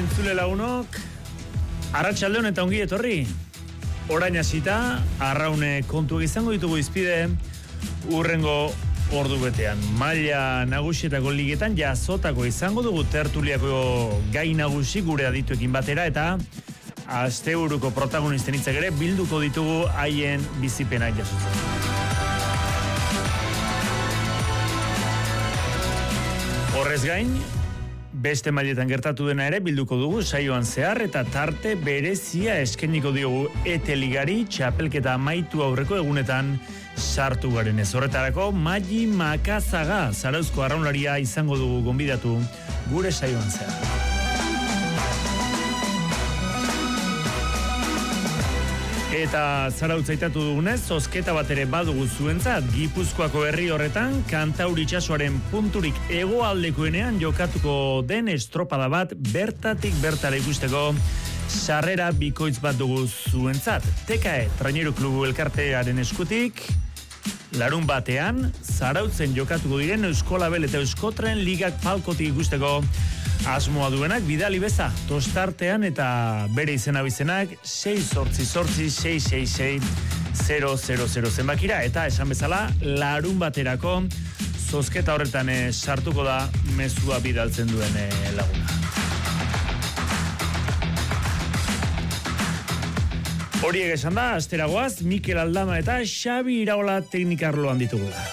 Entzule lagunok, arratsaldeon eta ongi etorri. Orain hasita, arraune kontuak izango ditugu izpide, urrengo ordu betean. Maila nagusietako ligetan jasotako izango dugu tertuliako gai nagusi gure adituekin batera, eta asteburuko protagonisten hitzak ere bilduko ditugu haien bizipenak jasotzen. Horrez gain, beste mailetan gertatu dena ere bilduko dugu saioan zehar, eta tarte berezia eskainiko diogu Eteligari txapelketa amaitu aurreko egunetan sartu garen ez. Horretarako Magi Makazaga Zarauzko arraunlaria izango dugu gonbidatu gure saioan zehar. Eta Zarautz aitatu dugunez, zozketa bat ere badugu zuentzat, Gipuzkoako herri horretan, Kantauri itsasoaren punturik hegoaldekoenean jokatuko den estropada bat bertatik bertara ikusteko sarrera bikoitz bat dugu zuentzat. TKE Traineru Klubu elkartearen eskutik, larun batean, Zarautzen jokatuko diren Euskolabel eta Euskotren ligak palkotik ikusteko asmoa duenak bidali beza, tostartean eta bere izena bizenak 688-666-000 zenbakira, eta esan bezala larun baterako zozketa horretan sartuko da mezua bidaltzen duen laguna. Horiek esan da, asteragoaz, Mikel Aldama eta Xabi Iraola teknikarloan ditugula.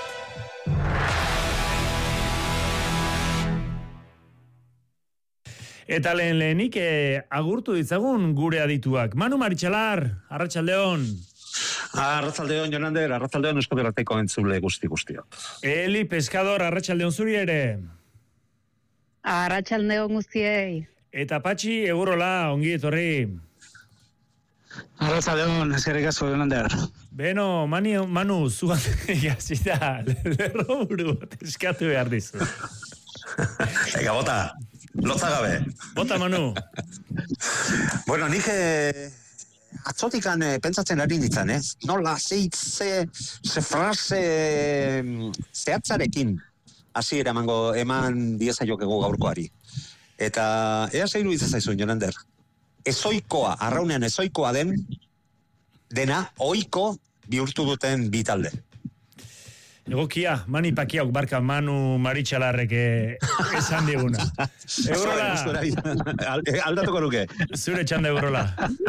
Eta lehenik agurtu ditzagun gure adituak. Manu Maritxalar, arratsaldeon. Arratsaldeon, Jonander, arratsaldeon Euskoberrateko entzule guztiok. Eli Pescador, arratsaldeon zuri ere. Arratsaldeon guztiei. Eta Patxi, Egurola, ongi etorri. Arratsaldeon, eskerrik asko, Jonander. Beno, Manu, zuan jasita, lerro buru bat eskatu behar dizu. Ega, bota. Lotza gabe. Bota, Manu. Bueno, nik atzotikan pentsatzen ari ditzan, ez? Nola, ze frase zehatzarekin hasi eman diezaiokegu gaurkoari. Eta ea zeiru izazaizun, Jonander. Ezoikoa, arraunean ezoikoa dena oiko bihurtu duten bi talde. Egokia, Mani Pakiauk barka Manu Maritxalarrek esan diguna. Eurola. Aldatuko nuke. Zure txanda, Eurola.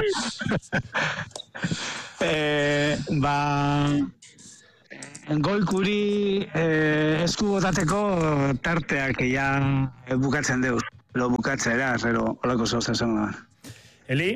Goikuri esku botateko tarteak ja bukatzen deuz. Lo bukatzera, pero holako zoz esan da. Eli?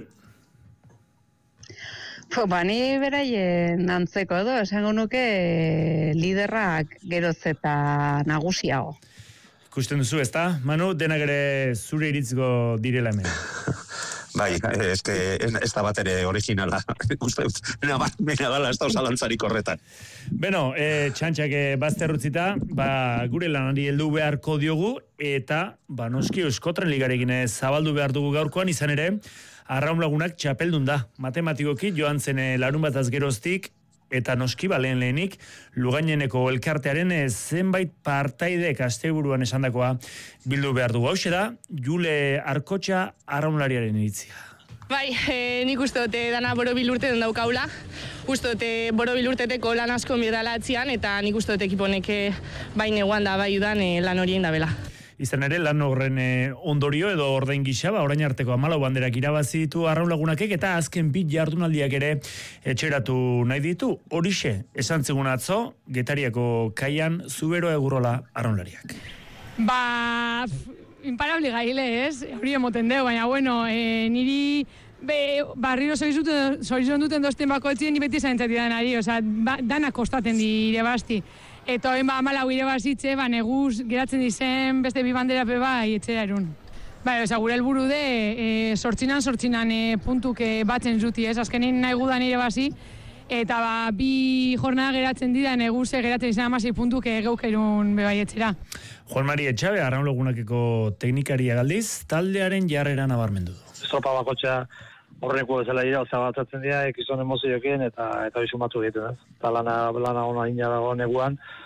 Ni beraien antzeko edo, esango nuke liderrak geroz eta nagusiago. Ikusten duzu, ezta? Manu, denak ere zure iritziko direla hemen. Bai, ez da bat ere originala. Mena dala, ez da osalantzarik horretan. Beno, txantxak bazterrutzita, gure lanari heldu beharko diogu, eta noski Euskotren ligarekin zabaldu behar dugu gaurkoan, izan ere, arraun lagunak txapeldun da. Matematikoki joan zen larun bataz geroztik, eta noski lehenik, Lugaineneko elkartearen zenbait partaidek asteburuan esandakoa bildu behar dugu. Hauxe da, Jule Arkotxa arraunlariaren iritzia. Bai, nik uste dute dana borobil urteten daukaula. Uste dute borobil urteteko lan asko mirdalatzean, eta nik uste dute ekiponek bai neguan da bai udan lan horien da bela. Izan ere, lan horren ondorio edo ordain gisa, orain arteko 14 banderak irabazi ditu arraun lagunakek, eta azken bit jardunaldiak ere etxeratu nahi ditu. Horixe, esan zegoen atzo, Getariako kaian Zubero Egurola arraunlariak. Imparable gaile, ez? Hori emoten deu, baina, bueno, niri barriro zorizon duten dozten bako etzien, ni beti zaintzatidan ari, danak kostaten dire basti. Eta hoen amalau irebazitze, neguz geratzen dizen beste bi bandera bai etxera erun. Gure helburu de, sortzinan puntuk batzen zuti, ez? Azkenin nahi gudan irebazi, eta bi jornada geratzen dira, neguze geratzen izan 16 puntuk geukerun bai etxera. Juan Mari Etxabe, arraun lagunakeko teknikaria galdiz, taldearen jarrera nabarmendu du. Estropa bakotxa horreko bezala dira, batzatzen dira, ekizon emozioekin eta bizun batzu egiten, ez? Eta lana ona ina dago neguan,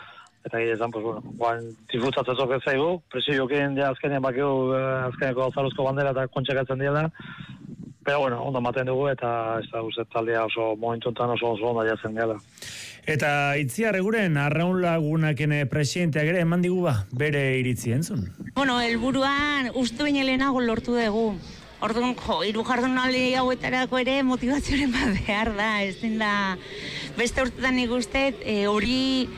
eta gire esan, pues bueno, guan disfrutatzezok ez zaigu, presio jokin ja azkenean bakeu azkeneko Alzaruzko bandera eta kontxekatzen diela, pero bueno, ondo maten dugu eta ez da guztet taldea oso momentuntan oso ondo jatzen gela. Eta Itziar eguren Arraun Lagunakene presidenteak ere eman digu bere iritzi entzun. Bueno, helburuan uste baino lehenago lortu dugu. Orduan, hiru jardunaldi hauetarako ere motivazioaren bat behar da, ezin da beste urtetan nik uste hori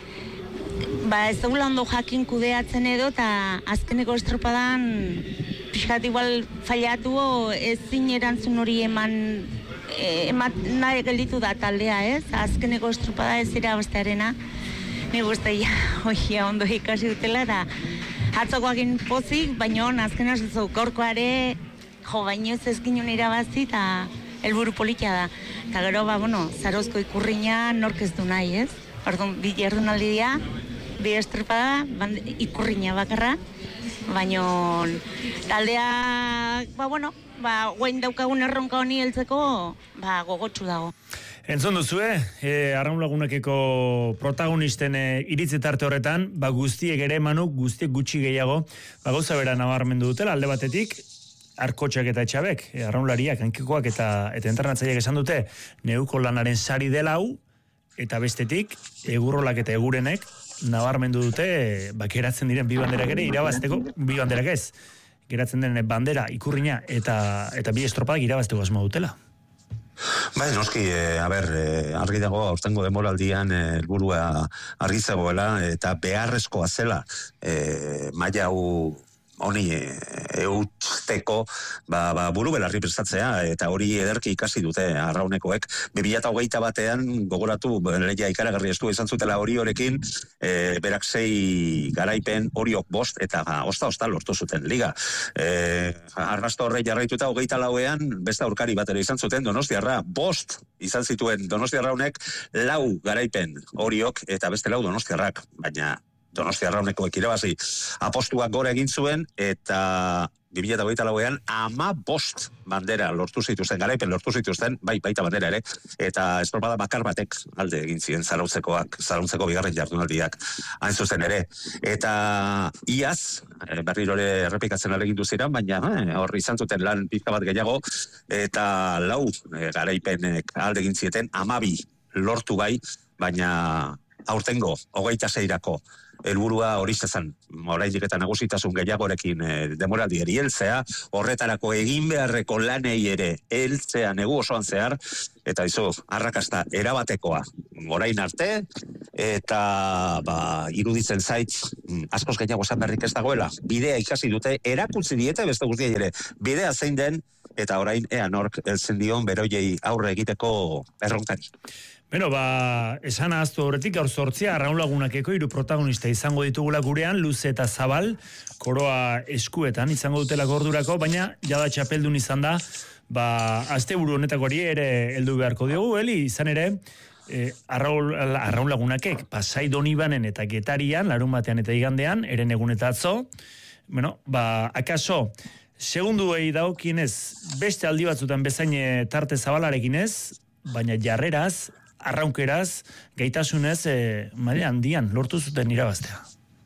ez dugula ondo jakin kudeatzen edo eta azkeneko estropadan pixkat igual fallatu ezin erantzun hori eman nahi gelditu da taldea, ez? Azkeneko estropada ez irabaztearena. Nik uste ondo ikasi dutela eta atzokoakin pozik, baina azken gaurkoare baino ez ezkinun irabazi eta helburu politia da. Eta gero, Zarozko ikurriña nork ez du nahi, ez? Orduan, bi jardunaldi dira, bi estropada, ikurriña bakarra, baina taldea, guain daukagun erronka honi heltzeko, gogotsu dago. Entzun duzue, Arraun Lagunakeko protagonisten iritzi tarte horretan, guztiek ere emanuk, guztiek gutxi gehiago, gauza bera nabarmendu dutela, alde batetik, Arkotxak eta Etxabek, arraunlariak, hankikoak eta internatzaileak esan dute, neuko lanaren sari dela hau, eta bestetik, egurrolak eta egurenek, nabarmendu dute, geratzen diren bi banderak ere, irabazteko, bi banderak ez, geratzen den bandera, ikurriña, eta bi estropadak irabazteko asmo dutela. Noski, argi dago aurtengo demoraldian helburua argi zegoela, eta beharrezkoa zela, maila hau honi eutsteko buru belarri prestatzea, eta hori ederki ikasi dute arraunekoek. 2021 gogoratu, leia ikaragarri estu izan zutela hori horekin, berak 6 garaipen, horiok 5, eta osta lortu zuten liga. Arrasto horre jarraituta 24ean, beste aurkari bat ere izan zuten Donostiarra, 5 izan zituen Donostiarraunek 4 garaipen horiok, eta beste 4 Donostiarrak, baina Donostiarraunekoek irabazi apostuak gora egin zuen, eta 2024ean 15 bandera lortu zituzten, garaipen lortu zituzten, baita bandera ere, eta estropada bakar batek alde egin ziren Zarautzeko bigarren jardunaldiak hain zuzen ere. Eta iaz, berriro ere errepikatzen alegindu ziren, baina hor izan zuten lan pizka bat gehiago, eta 4 garaipenek alde egin zieten, 12 lortu bai, baina aurtengo 26erako helburua hori zezan, oraindik eta nagusitasun gehiagorekin demoraldi heltzea, horretarako egin beharreko lanei ere heltzea negu osoan zehar, eta arrakasta erabatekoa orain arte, eta iruditzen zait, askoz gehiago esan berrik ez dagoela, bidea ikasi dute, erakutsi diete beste guztiei ere, bidea zein den, eta orain ea nork heltzen dion beroiei aurre egiteko erronkari. Esan ahaztu horretik, gaur 8 Arraun Lagunakeko 3 protagonista izango ditugula gurean, Luze eta Zabal, koroa eskuetan izango dutela gordurako, baina jada txapeldun izan da, asteburu honetako hori ere heldu beharko diogu, izan ere, Arraun Lagunakek, Pasai Donibanen eta Getarian, larun batean eta igandean, eren egun eta atzo, akaso, segunduei dagokinez, beste aldi batzutan bezain tarte zabalarekin ez, baina jarreraz, arraunkeraz, gaitasunez, handian, lortu zuten irabaztea.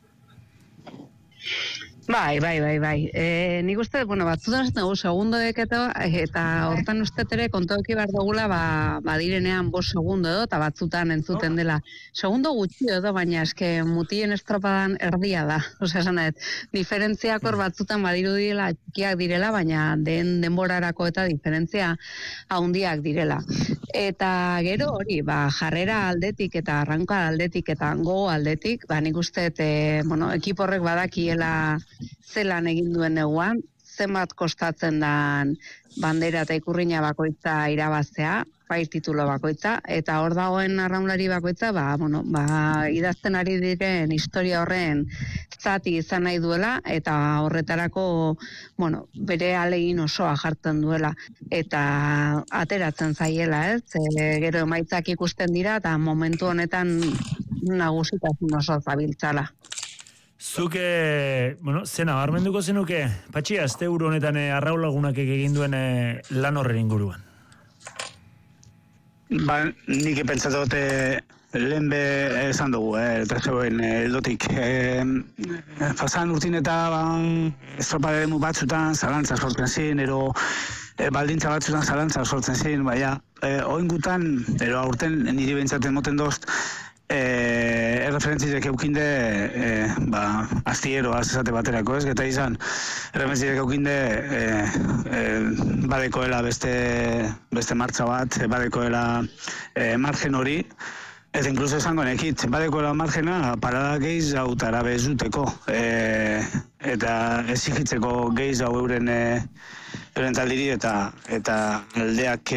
Bai. Nik uste, batzutan ez dugu segundoek eta hortan uste ere kontoki behar dugula badirenean 5 segundo edo, eta batzutan entzuten dela. Segundo gutxi edo, baina eske mutien estropadan erdia da. Diferentziak hor batzutan badiru direla, txikiak direla, baina denborarako eta diferentzia handiak direla. Eta gero hori, jarrera aldetik eta arranka aldetik eta gogo aldetik, nik uste, ekipo horrek badakiela zelan egin duen neguan, zenbat kostatzen dan bandera eta ikurriña bakoitza irabaztea, titulo bakoitza, eta hor dagoen arraunlari bakoitza, idazten ari diren historia horren zati izan nahi duela, eta horretarako, bere alegin osoa jartzen duela, eta ateratzen zaiela, gero emaitzak ikusten dira, eta momentu honetan nagusitasun oso zabiltzala. Zuke, zena, barmenduko zenuke, Patxi, asteburu honetan Arraun Lagunakek egin duen lan horren inguruan? Nik pentsatu dute lehen esan dugu, eta zegoen eldotik. Pasan urtin eta estropademu batzutan zalantza sortzen zin, ero baldintza batzutan zalantza sortzen zin, baina oingutan, ero aurten niri behintzaten moten dozt, erreferentzizek eukinde astilleroaz esate baterako, ez? Eta izan, erreferentzizek eukinde badekoela beste martxa bat, badekoela margen hori, eta inkluso esango nekit, badekoela margena parada geiz hau tarabe zuteko, eta exigitzeko geiz hau euren taldiri, eta aldeak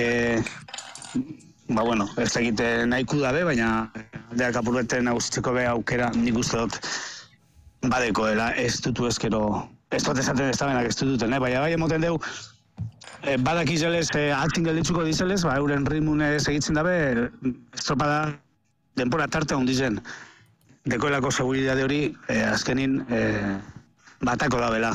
ez egite nahiku dabe, baina aldeak apurbeten nagusitzeko be aukera nik uste dut badekoela ez dutu ezkero, ez dut esaten ez dabenak ez duten, baina bai emoten deu badakizelez, altin gelditzuko dizelez, euren ritmune segitzen dabe, estropada denpora tarte handi zen. Dekoelako seguridade hori, azkenin batako dabela.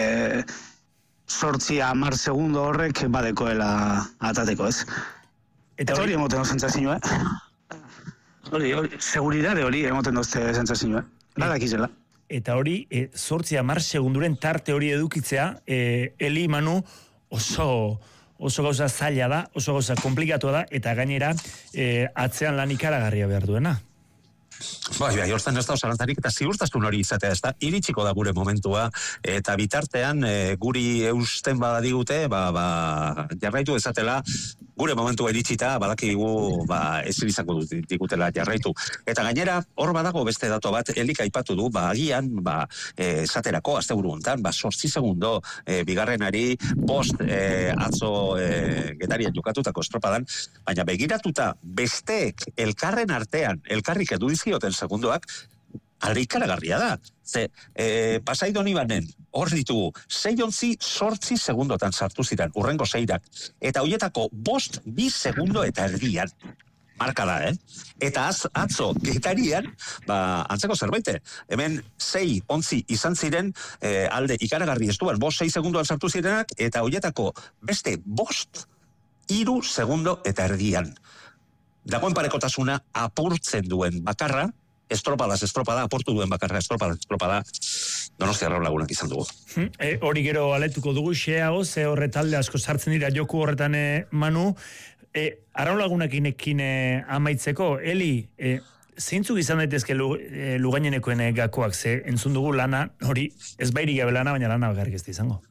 8-10 segundo horrek badekoela atateko, ez? Eta hori emoten doz zentzazioa, Hori, seguridade hori emoten dozte zentzazioa, badakizela. Eta hori, 8-10 segunduren tarte hori edukitzea, Eli, Manu, oso gauza zaila da, oso gauza komplikatua da, eta gainera atzean lan ikaragarria behar duena. Bai, hortan ez da osarantarik eta ziurtasun hori izatea, ez da, iritsiko da gure momentua, eta bitartean guri eusten badadigute, jarraitu ezatela, gure momentua iritsita, badakigu ezin izango digutela jarraitu. Eta gainera, hor badago beste dato bat, Elik aipatu du, agian, esaterako, asteburu hontan, 8 segundo, bigarrenari, post atzo Getarian jokatutako estropadan, baina begiratuta besteek elkarren artean, elkarrik edu dizkioten segundoak, alde ikaragarria da. Ze, Pasaidon Ibanen, hor ditugu, 6-8 segundotan sartu ziren, urrengo 6-ak, eta hoietako 2 segundo eta erdian. Marka da, Eta atzo Getarian, antzeko zerbaite. Hemen 6-11 izan ziren, alde ikaragarri ez duen, 5-6 segundoan sartu zirenak, eta hoietako beste 3 segundo eta erdian. Dagoen parekotasuna apurtzen duen bakarra, estropada, aportu duen bakarra, estropada, Donostia Arraun Lagunak izan dugu. Hori gero aletuko dugu, xeago, ze horre talde asko sartzen dira joku horretan, Manu. Arraun Lagunakinekin amaitzeko, Eli, zeintzuk izan daitezke Lugainenekoen gakoak, ze entzun dugu lana, hori ez bairi gabe lana, baina lana bakarrik ez da izango.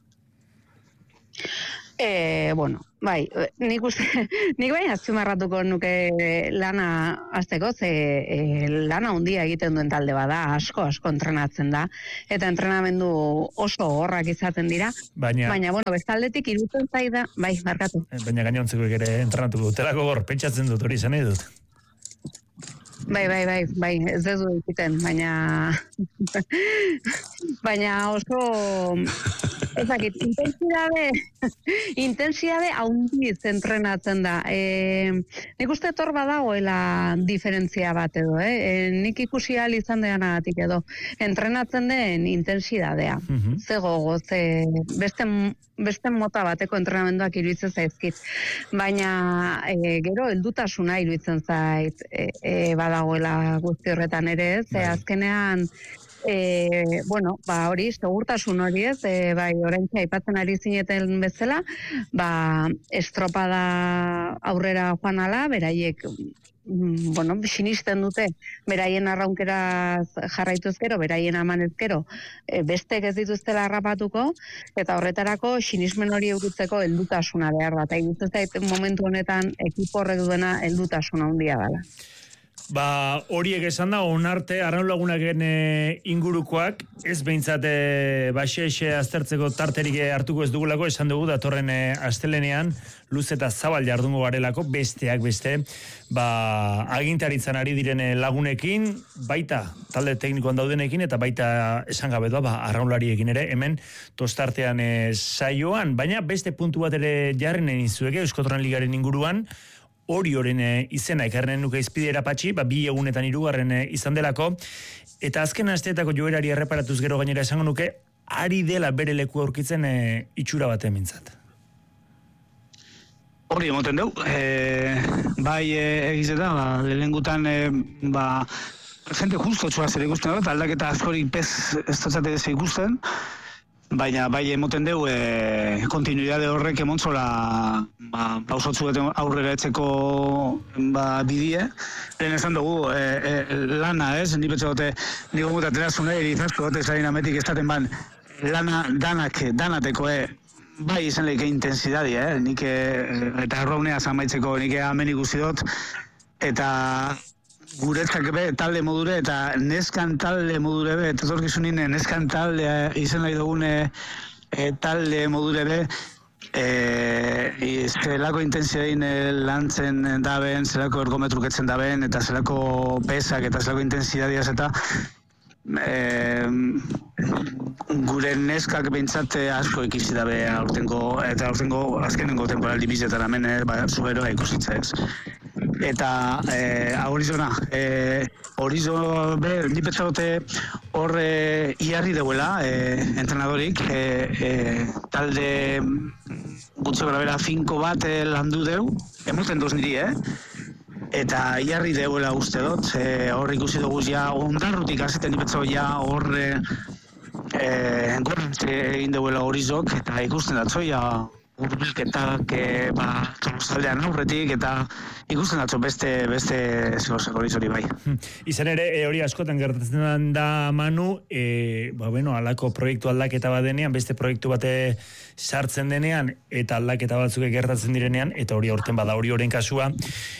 Bai, nik baina azpimarratuko nuke lana azteko, ze lana handia egiten duen talde bada, asko entrenatzen da, eta entrenamendu oso horrak izaten dira, baina bestaldetik irutzen zaida, bai, markatu. Baina gainontzeko ere entrenatuko dutelako gor, pentsatzen dut hori izan nahi dut. Bai, ez dut egiten, baina oso, ezakit, intensidade handiz entrenatzen da. Nik uste hor badagoela diferentzia bat edo, nik ikusi ahal izan deanagatik edo, entrenatzen den intensidadea. Ze gogo, beste mota bateko entrenamenduak iruditzen zaizkit. Baina gero heldutasuna iruditzen zait badagoela guzti horretan ere, ze azkenean hori, segurtasun hori ez, oraintxe aipatzen ari zineten bezala, estropada aurrera joan ala, beraiek sinisten dute, beraien arraunkera jarraituz gero, beraien amanez gero, bestek ez dituztela harrapatuko, eta horretarako sinismen hori eukitzeko heldutasuna behar da, eta iruditzen zait momentu honetan ekipo horrek duena heldutasuna handia dela. Horiek esan da, onarte, Arraun Lagunaken ingurukoak, ez behintzat baxe aztertzeko tarterik hartuko ez dugulako, esan dugu datorren astelenean, luz eta zabal jardungo garelako, besteak beste, agintaritzan ari diren lagunekin, baita talde teknikoan daudenekin, eta baita esan gabe da, arraunlariekin ere, hemen tostartean saioan, baina beste puntu bat ere jarrenen izueke, Euskotren Ligaren inguruan, hori horren izena ekarren nuke izpidera patxi, 2 egunetan 3. Izan delako, eta azken asteetako joerari erreparatuz gero gainera esango nuke, ari dela bere leku aurkitzen itxura bat emintzat. Hori emoten dugu, bai egizeta, lehengutan, jente justotxoa zer ikusten dut, aldaketa askorik ez datzate ez ikusten, baina bai emoten dugu kontinuidade horrek emontzola pausotzu aurrera etzeko bidie. Lehen esan dugu lana ez, ni betxe gote, niko mutatera zune erizazko gote zain ametik estaten ban lana danateko bai izan lehike intensidadia, nik eta arraunea zamaitzeko nik hemen ikusi dut, eta guretzak talde modure eta neskan talde modure eta zorkizunin neskan talde izan nahi dugune talde modure zelako intensidadein lantzen daben, zelako ergometruketzen daben, eta zelako pesak eta zelako intensidadiaz eta gure neskak behintzat asko ikisi dabe aurtengo azkenengo temporaldi bizetan hemen zuberoa ikusitza ez. Eta Horizona, ni petzagote hor iarri deuela entrenadorik, talde gutxo gara bera finko bat landu deu, emoten doz niri, eta iarri deuela uste dut, hor ikusi dugu ja ondarrutik azeten nipetzago ja hor gorantze egin deuela Horizok, eta ikusten datzo ja urbilketak tolostaldean aurretik, eta ikusten datzo beste Horizori bai. Izan ere, hori askotan gertatzen da Manu, alako proiektu aldaketa bat denean, beste proiektu bate sartzen denean, eta aldaketa batzuk gertatzen direnean, eta hori aurten bada hori horren kasua,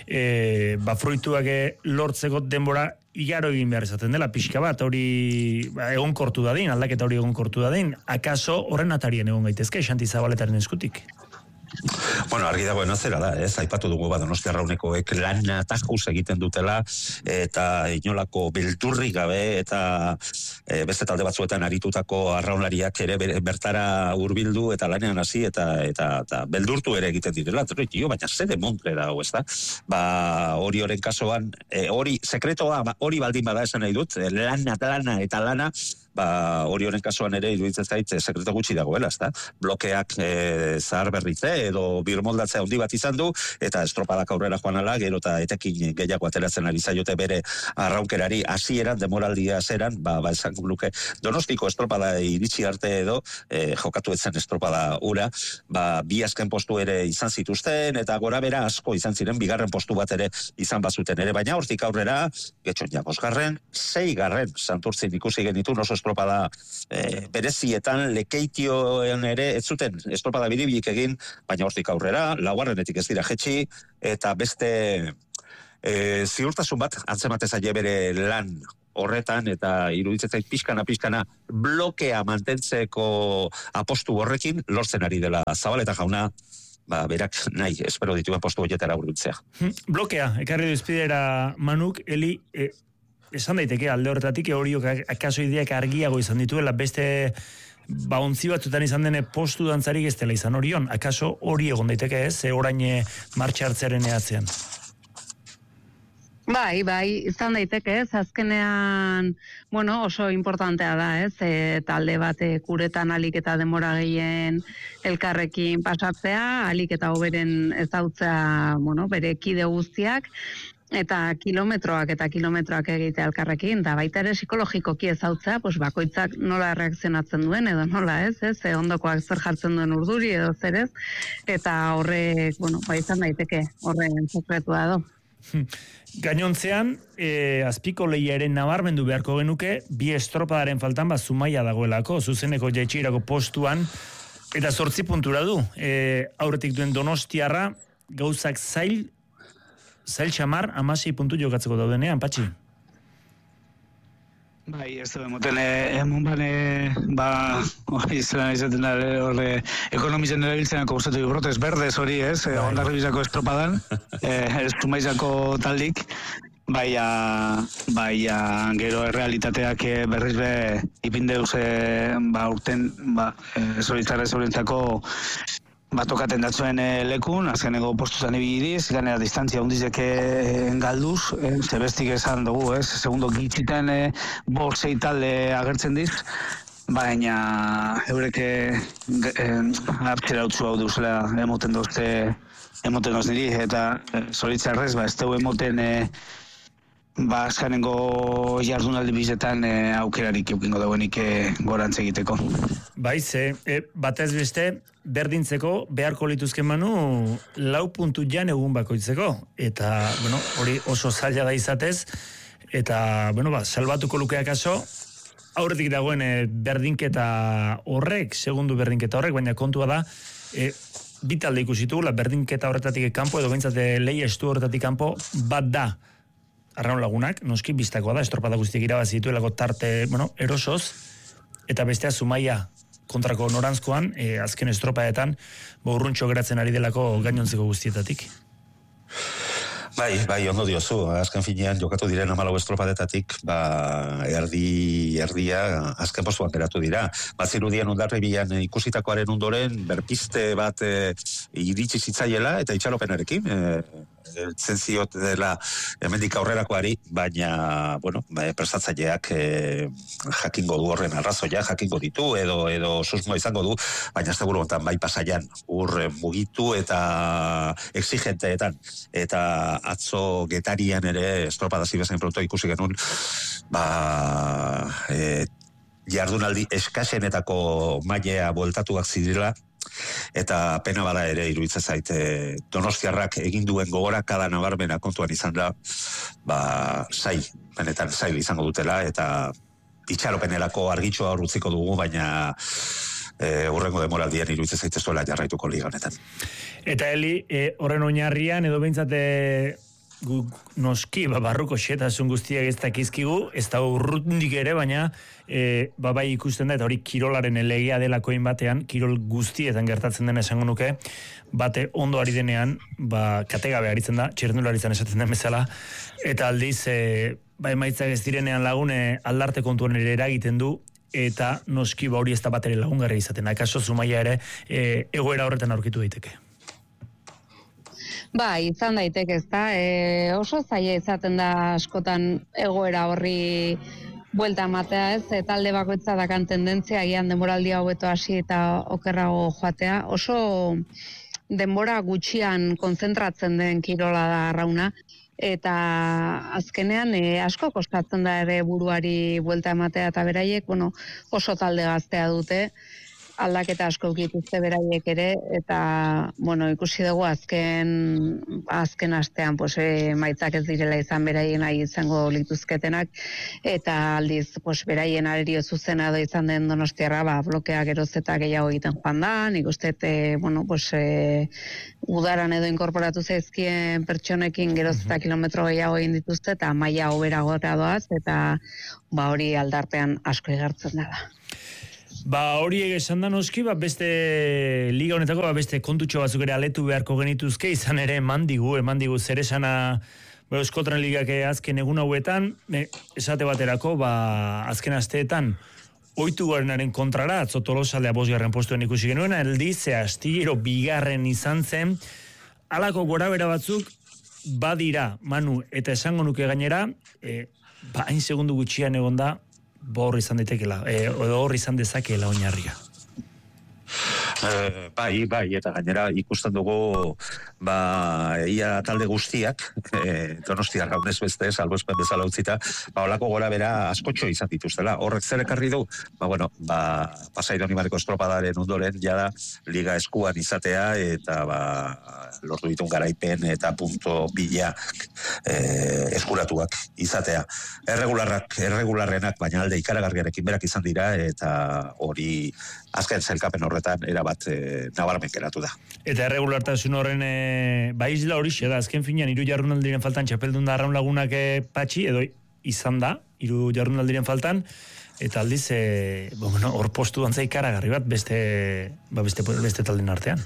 fruituak lortzeko denbora igaro egin behar izaten dela, pixka bat, hori egonkortu dadin, aldaketa hori egonkortu dadin, akaso horren atarien egon gaitezke, Xanti Zabaletaren eskutik? Bueno, argi dagoen zera da, aipatu dugu Donostia Arraunekoek lana tajuz egiten dutela, eta inolako beldurrik gabe, eta beste talde batzuetan aritutako arraunlariak ere bertara hurbildu eta lanean hasi, eta beldurtu ere egiten direla, baina zede montre da, ez da? Hori horren kasuan, hori sekretoa, hori baldin bada esan nahi dut, lana, hori honen kasuan ere iruditzen zait sekreto gutxi dagoela, ezta? Blokeak zahar berritze edo birmoldatzea handi bat izan du, eta estropadak aurrera joan ala, gero eta etekin gehiago ateratzen ari zaiote bere arraunkerari hasieran demoraldia zeran, esan luke Donostiko estropada iritsi arte edo jokatu etzen estropada ura, bi azken postu ere izan zituzten, eta gora bera asko izan ziren, bigarren postu bat ere izan bazuten ere, baina hortik aurrera, getxon ja 5., 6. Santurtzin ikusi genitu oso estropada berezietan lekeitioen ere ez zuten estropada biribik egin, baina hortik aurrera, 4. ez dira jetxi, eta beste ziurtasun bat antzematez aie bere lan horretan, eta iruditzen zait pixkana blokea mantentzeko apostu horrekin lortzen ari dela Zabaleta jauna, berak nahi, espero dituen postu horietara hurbiltzea. Blokea, ekarri duzpidera Manuk, Eli, esan daiteke alde horretatik horiok akaso ideak argiago izan dituela, beste ontzi batzutan izan dene postu dantzarik ez dela izan horion, akaso hori egon daiteke ez, orain martxa hartzearen eatzean. Bai, izan daiteke ez, azkenean, oso importantea da ez, talde bat kuretan alik eta denbora gehien elkarrekin pasatzea, alik eta hoberen ezautzea, bere kide guztiak, eta kilometroak egitea elkarrekin, eta baita ere psikologikoki ezautzea, bakoitzak nola reakzionatzen duen, edo nola ez, ondokoak zer jartzen duen urduri, edo zer ez, eta horrek, izan daiteke, horren sekretua edo. Gainontzean, azpiko lehiaren nabarmendu beharko genuke, bi estropadaren faltan Zumaia dagoelako, zuzeneko jaitsierako postuan, eta 8 puntura du. Aurretik duen Donostiarra, gauzak zail xamar, 16 puntu jokatzeko daudenean, Patxi? Bai, ez da, emoten, emon hori zelan izaten da, horre, ekonomizen erabiltzenako gustatu brotez berdez hori, ez, ondarri bizako estropadan, Zumaizako taldik, baina gero errealitateak berriz ipindeuz urten, zoritzarrez horientzako tokaten datzuen lekun, azkeneko postu zan ibiriz, ganera distantzia hundizek galduz, zebestik esan dugu, segundo gitzitan 5-6 talde agertzen diz, baina eureke hartzera utzu hau duzela emoten doz niri, eta zoritzarrez, ez dugu emoten azkanengo jardunaldi bizetan aukerarik eukingo dauenik gorantz egiteko. Baize, batez beste, berdintzeko beharko lituzken Manu 4 puntu jan egun bakoitzeko, eta, hori oso zaila da izatez, eta, salbatuko lukeak aso, aurretik dagoen berdinketa horrek, segundu berdinketa horrek, baina kontua da, bitalde ikusitugula, berdinketa horretatik kanpo, edo behintzate lehi estu horretatik kanpo, bat da, Arraun Lagunak, noski biztakoa da, estropada guztiak irabazi dituelako tarte, erosoz, eta bestea Zumaia kontrako norantzkoan, azken estropadetan, urruntxo geratzen ari delako gainontzeko guztietatik. Bai, ondo diozu, azken finean jokatu diren 14 estropadetatik, erdia azken postuan geratu dira. Bazirudien Hondarribian ikusitakoaren ondoren, berpiste bat iritsi zitzaiela, eta itxaropenarekin, zenziot dela hemendik aurrerakoari, baina, prestatzaileak jakingo du horren arrazoia, jakingo ditu, edo susmoa izango du, baina seguru hontan bai pasaian, mugitu eta exigenteetan, eta atzo Getarian ere estropadasi bezain pronto ikusi genuen jardunaldi eskasenetako mailea bueltatuak zirela, eta pena bada ere iruditzen zait donostiarrak egin duen gogorakada nabarmena kontuan izan da, benetan zail izango dutela, eta itxaropenerako argitxoa hor utziko dugu, baina hurrengo demoraldian iruditzen zaitezuela jarraituko liga honetan. Eta Eli, horren oinarrian, edo behintzate noski, barruko xetasun guztiak ez dakizkigu, ez da urrundik ere, baina bai ikusten da, eta hori kirolaren elegia delakoin batean, kirol guztietan gertatzen dena esango nuke, bate ondo ari denean, kategabe aritzen da, txirrendularitzen esaten den bezala, eta aldiz, emaitzak ez direnean lagune aldarte kontuan ere eragiten du, eta noski hori ez da bat ere lagungarri izaten. Akaso Zumaia ere egoera horretan aurkitu daiteke. Izan daiteke, ez da. Oso zaila izaten da askotan egoera horri buelta ematea, ez? Talde bakoitza dakan tendentzia, agian denboraldia hobeto hasi eta okerrago joatea. Oso denbora gutxian kontzentratzen den kirola da arrauna, eta azkenean asko kostatzen da ere buruari buelta ematea, eta beraiek, oso talde gaztea dute, aldaketa asko dituzte beraiek ere, eta, ikusi dugu azken astean, maitzak ez direla izan beraien nahi izango lituzketenak, eta aldiz, beraien arerio zuzena da izan den Donostiarra, blokea geroz eta gehiago egiten joan da, nik uste, udaran edo inkorporatu zaizkien pertsonekin geroz eta kilometro gehiago egin dituzte, eta maila hobera gora doaz, eta hori aldartean asko igartzen da. Hori esan da noski, beste liga honetako, beste kontutxo batzuk ere aletu beharko genituzke, izan ere eman digu zer esana Euskotren ligak azken egun hauetan, esate baterako, azken asteetan, oitu garenaren kontrara, atzo Tolosaldea 5. postuen ikusi genuen, aldiz, astillero 2. izan zen, halako gorabera batzuk, badira, Manu, eta esango nuke gainera, hain segundu gutxian egon da, hor izan daitekela, edo hor izan dezakeela oinarria. Bai, eta gainera ikusten dugu ia talde guztiak, Donostiar gaunez beste, salbuespen bezala utzita, holako gora bera askotxo izan dituztela. Horrek zer ekarri du, Pasai Donibareko estropadaren ondoren, jada liga eskuan izatea, eta lortu ditun garaipen eta punto bila eskuratuak izatea. Erregularrenak, baina alde ikaragarriarekin berak izan dira, eta hori azken zelkapen horretan erabat nabarmen geratu da. Eta erregulartasun horren isla hori da, azken finean 3 jardunaldiren faltan txapeldun da Arraun Lagunak patxi, edo izan da, 3 jardunaldiren faltan, eta aldiz, hor postu dantza ikaragarri bat beste talden artean.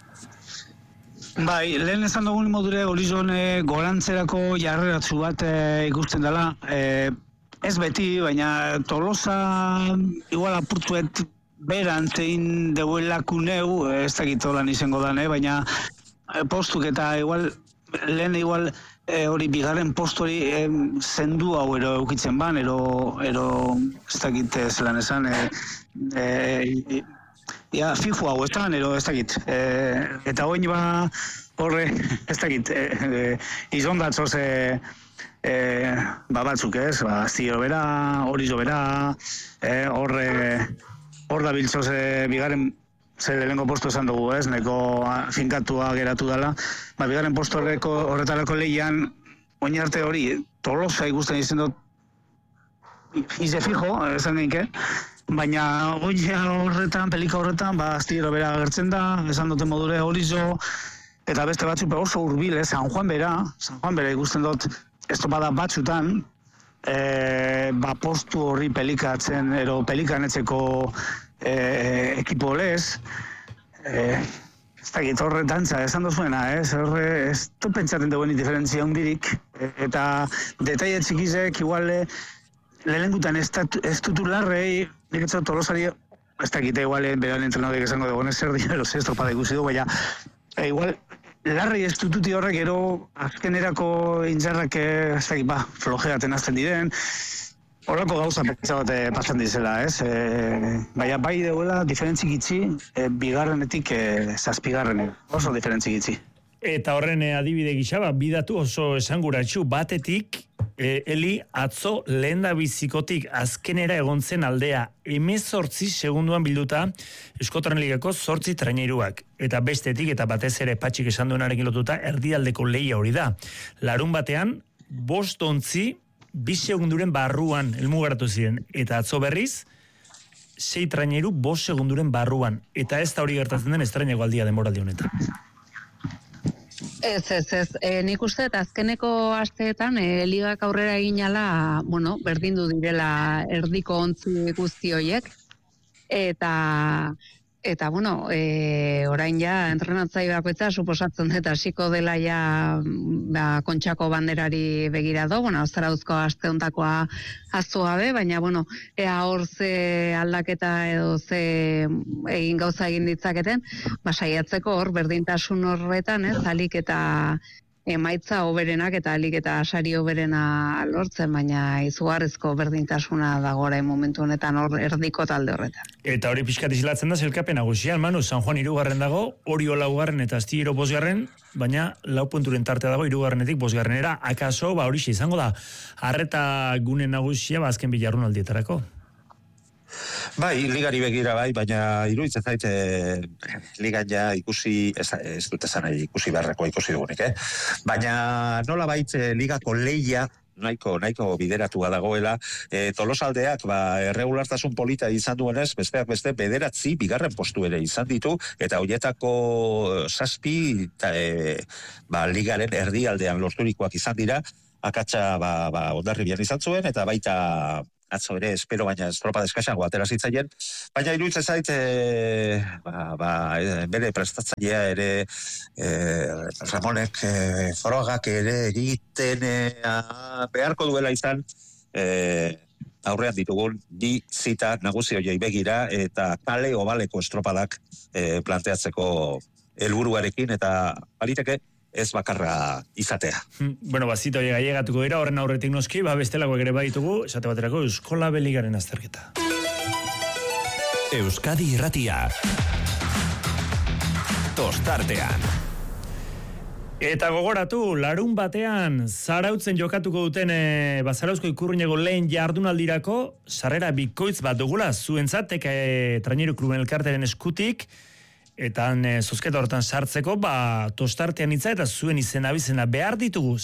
Lehen esan dugun modure Olizon gorantzerako jarreratzu bat ikusten dela, ez beti, baina Tolosa igual apurtzuet berantzein deuelaku neu, ez dakit lan izango da, baina postuk eta igual lehen igual hori bigarren postori zendu hau eukitzen ban, ero ez dakit zelan esan, fijo hau estan, ero ez dakit. Eta hoin horre, ez dakit, izondatzoz batzuk ez, Astillero bera, Horizo bera, hor da biltzoz bigarren lehenko postu esan dugu, ez, neko finkatua geratu dela. Bigarren postu horretarako lehian, oin arte hori, Tolosa ikusten izen dut, ize fijo, esan genike, baina horretan, pelika horretan, Astillero bera agertzen da, esan duten modure Horizo, eta beste batzuk oso hurbil, San Juan bera ikusten dut, estropada batzutan, postu horri pelikatzen, pelikanetzeko ekipo lez, ez dakit horre dantza, esan dozuena, ez du pentsaten duen diferentzia hundirik, eta detaile txikizek, igual, lehengutan ez tutularrei, nik etxo Tolosari, ez dakite, igual, beran entrenadek esango dugu, zer dira, estropada ikusi du, baina, igual, larrei ez dututi horrek, ero azkenerako intzarrak, ez dakit, flojeaten azten diren, horreko gauza pentsa bat pasan dizela, ez? Baina bai deuela diferentzik itxi, bigarrenetik zazpigarren, oso diferentzik itxi. Eta horren adibide gisa, bidatu oso esanguratsu batetik, Eli atzo lehendabizikotik azkenera egon zen aldea 18 segunduan bilduta Euskotren Ligako 8 traineruak. Eta bestetik eta batez ere Patxik esan duenarekin lotuta erdialdeko lehia hori da. Larun batean, 5 ontzi 2 segunduren barruan helmugaratu ziren. Eta atzo berriz, 6 traineru 5 segunduren barruan. Eta ez da hori gertatzen den estraineko aldia denboraldi honetan. Ez. Nik uste eta azkeneko asteetan ligak aurrera egin ala, berdindu direla erdiko ontzi guzti horiek. Eta orain ja entrenatzai bakoitza suposatzen dut hasiko dela ja Kontxako banderari begirado, Zarauzko aste hontakoa ahaztu gabe, baina ea hor ze aldaketa edo ze egin gauza egin ditzaketen, saiatzeko hor berdintasun horretan, alik eta emaitza hoberenak eta alik eta sari hoberena lortzen, baina izugarrizko berdintasuna dagoera momentu honetan hor erdiko talde horretan. Eta hori pixkat islatzen da zelkapen nagusian, Manu, San Juan 3. dago, Orio 4. eta Astillero 5. baina 4 punturen tartea dago 3. 5. akaso, horixe izango da, arreta gune nagusia, azken bilarrun aldietarako. Bai, ligari begira baina iruditzen zait ligan ja ikusi, ez dut esan ikusi beharrekoa ikusi dugunik, Baina nola baitz ligako lehia nahiko bideratua dagoela, Tolosaldeak erregulartasun polita izan duenez, besteak beste 9 bigarren postu ere izan ditu, eta horietako 7 ligaren erdialdean lorturikoak izan dira, akatsa Hondarribian izan zuen, eta baita atzo ere, espero baina estropada eskaxango atera zitzaien, baina iruditzen zait bere prestatzailea ere Ramonek frogak ere egiten beharko duela izan aurrean ditugun 2 zita nagusi horiei begira eta kale obaleko estropadak planteatzeko helburuarekin eta baliteke ez bakarra izatea. Zita hori gaiegatuko dira, horren aurretik noski, bestelakoak ere baitugu, esate baterako Euskola Beligaren azterketa. Euskadi Irratia. Tostartean. Eta gogoratu, larun batean Zarautzen jokatuko duten Zarauzko Ikurriñeko lehen jardunaldirako sarrera bikoitz bat dugula zuentzat, traineru kluben elkarteren eskutik, eta zozketa hortan sartzeko, tostartean hitza eta zuen izena bizena behar ditugu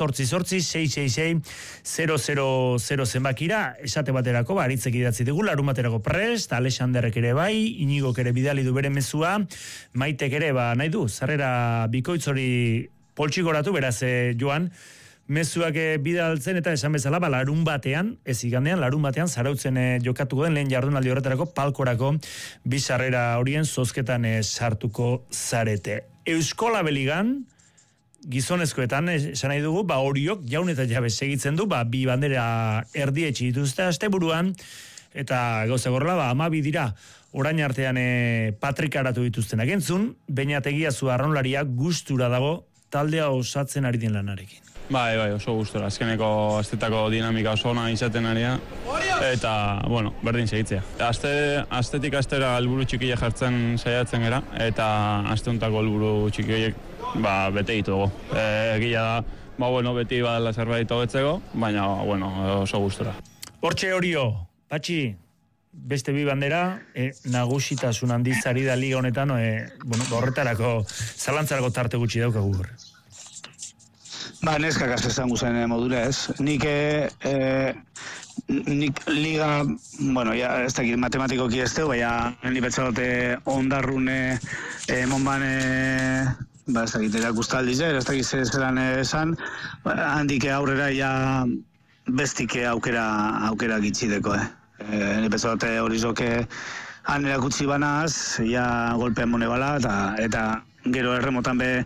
688-666-000 zenbakira, esate baterako, aritzek idatzi dugu, larun baterako prest, Alexanderrek ere bai, Inigok ere bidali du bere mezua, Maitek ere nahi du, sarrera bikoitz hori poltsigoratu, beraz Joan, mezuak bidaltzen eta esan bezala, larun batean, ez igandean, larun batean, Zarautzen jokatuko den lehen jardunaldi horretarako palkorako bizarrera horien zozketan sartuko zarete. Euskola Beligan, gizonezkoetan, esan nahi dugu, Oriok jaun eta jabe segitzen du, bi bandera erdietxe dituzte asteburuan, eta gauza gorrela, 12 dira, orain artean patrikaratu dituztenak entzun, Beñat Egiazu arraunlaria gustura dago taldea osatzen ari den lanarekin. Bai, oso gustora. Azkeneko astetako dinamika oso ona izaten aria. Eta, berdin segitzea. Astetik astera helburu txikia jartzen saiatzen gera, eta asteontako helburu txikiek bete ditugu. Egia da, beti badala zerbait hobetzeko, baina, oso gustora. Hortxe Orio, Patxi, beste bi bandera, nagusitasun handiz ari da liga honetan, horretarako, zalantzarako tarte gutxi daukagu. Neskak esango zen modura ez. Nik liga, ez dakit matematikoki ez deu, baina ni betxalote ondarrune, monbane, ez dakit, erakustaldiz, ez dakit zelan esan, handik aurrera bestike aukera gitxideko, Ni betxalote hori zoke han erakutsi banaz, golpean mone bala, eta gero erremotan be,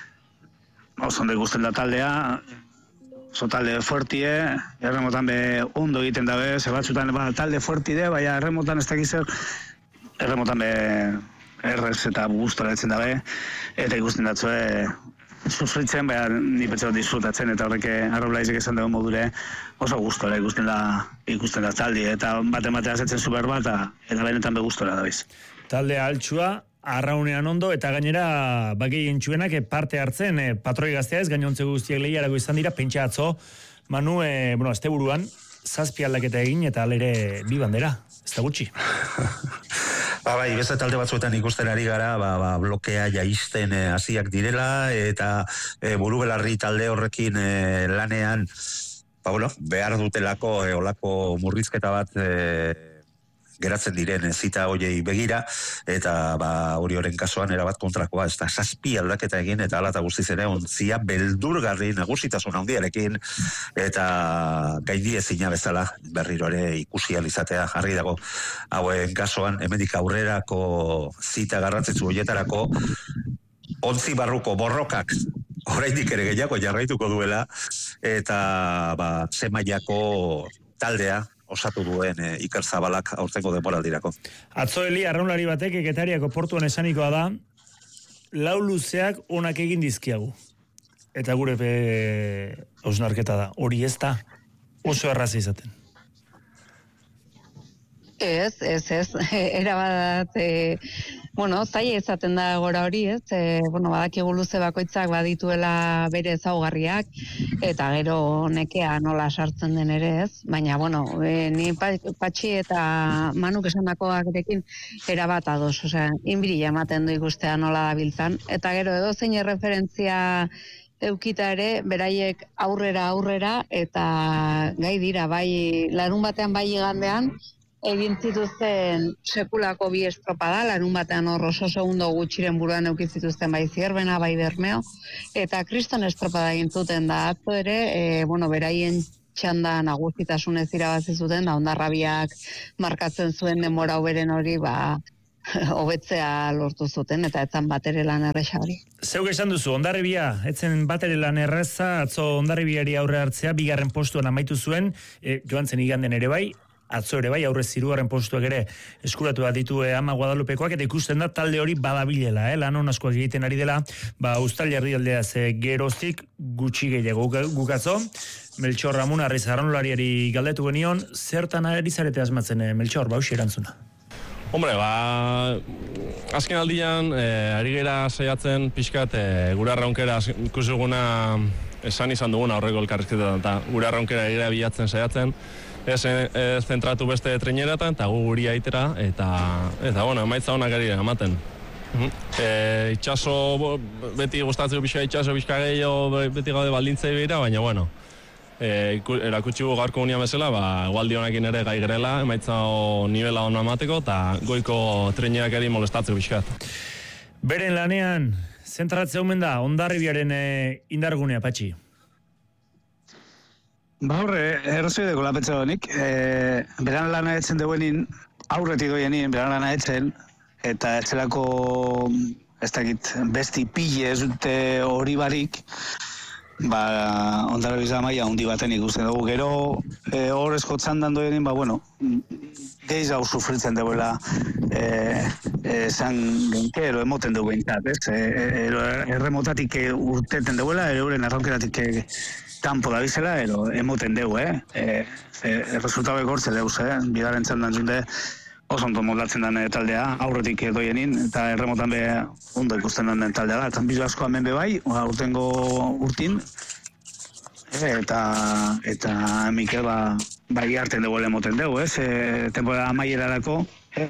oso ondo ikusten da taldea, oso talde fuertie, erremotan be ondo egiten dabe, ze batzutan talde fuertide, baina erremotan ez dakiz erremotan be errez eta gustora etzen dabe, eta ikusten datzue sufritzen, baina ni petxo disfrutatzen, eta horreke arroblaizek esan dago modure oso gustora ikusten da taldi, eta bate-batea zetzen super bat, eta benetan be gustora dabiz. Taldea altxua, arraunean ondo, eta gainera bagien txuenak parte hartzen, patroi gaztea ez, gainontze guztiak lehiarago izan dira, pentsa atzo, Manu, azte buruan, 7 aldaketa egin, eta alere 2 bandera, ez da gutxi. Beste talde batzuetan ikusten ari gara, blokea jaisten hasiak direla, eta buru-belarri talde horrekin lanean, behar dutelako olako murrizketa bat geratzen diren zita hoiei begira, eta hori horren kasuan erabat kontrakoa, ez da 7 aldaketa egin, eta ala eta guztiz ere ontzia beldurgarri nagusitasun handiarekin, eta gaindi ezina bezala berriro ere ikusi alizatea jarri dago. Hauen kasuan, hemendik aurrerako zita garrantzitsu horietarako, ontzi barruko borrokak oraindik ere gehiago jarraituko duela, eta zemaiako taldea osatu duen Iker Zabalak aurtengo denboraldirako. Atzo Eli, arraunlari batek Getariako portuan esanikoa da, 4 luzeak onak egin dizkiagu. Eta gure hausnarketa da. Hori ez da oso erraza izaten. Ez. Erabat, zaila izaten da gora hori, ez? Badakigu luze bakoitzak badituela bere ezaugarriak, eta gero nekea nola sartzen den ere, ez? Baina, ni Patxi eta Manuk esandakoarekin erabat ados, inbirila ematen du ikustea nola dabiltzan, eta gero edo zein referentzia eukita ere, beraiek aurrera, eta gai dira, bai larun batean bai igandean, egin zituzten sekulako 2 estropada, larun batean oso segundo gutxiren buruan eukizituzten bai Zierbena, bai Bermeo, eta kriston estropada egin zuten da atzo ere, beraien txanda nagusitasunez irabazi zuten, da Hondarrabiak markatzen zuen denbora hoberen hori, hobetzea lortu zuten, eta etzan batere lan erresa hori. Zeuk esan duzu, Hondarribia, etzen batere lan erreza, atzo Hondarribiari aurre hartzea, 2. postuan amaitu zuen, joan zen iganden ere bai, atzo ere bai, aurrez 3. postuak ere eskuratu bat ditu Ama Guadalupekoak, eta ikusten da talde hori badabilela, lan honazkoak egiten ari dela, Uztail herrialdeaz geroztik gutxi gehiago gukatzo. Meltxor Ramon Arriz arraunlariari galdetu genion, zertan ari zarete asmatzen, Meltxor, hauxe erantzuna. Hombre, azken aldian, ari gera saiatzen pixkat, gure arraunkera ikusuguna esan izan duguna horreko elkarrizketetan, eta gure arraunkera ari gera bilatzen saiatzen, ez zentratu beste treneratan, eta gu guri aitera, eta emaitza honak ari ematen. Itxaso, beti gustatzen pixka itxaso, pixka gehiago, beti gaude baldintzei behira, baina, erakutsi gu gaurko unia bezala, gualdi honekin ere gai gerela, emaitza nivela hona emateko, eta goiko trenerak eri molestatzeko pixkat. Beren lanean, zentratzea omen da, Hondarribiaren indargunea, Patxi. Errazoideko lapetza honik, beran lana etzen duenin, aurretik doienin, beran lana etzen, eta etzelako, ez dakit, besti pile ez dute hori barik, Hondarribia maila handi baten ikusten dugu. Gero, hor eskotzan dandoenin, gehiago sufritzen duela esan genkero emoten dugu behintzat, ez? Erremotatik urteten duela, euren arraukeratik kanpo da bizela, emoten dugu, resultado ekortze dugu, bidaren txandan zunde, oso ondo moldatzen den taldea, aurretik doienin, eta erremotan be ondo ikusten den taldea da. Eta bizu asko hemen bebai, urtengo urtin, eta Mikel bai hartzen dugu emoten dugu, temporada amaierarako,